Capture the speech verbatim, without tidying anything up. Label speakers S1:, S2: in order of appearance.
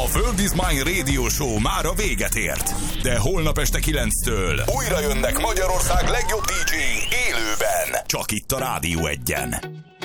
S1: World is Mine Radio Show már a véget ért. De holnap este kilenctől újra jönnek Magyarország legjobb dé dzséi élőben. Csak itt a Rádió Egyen.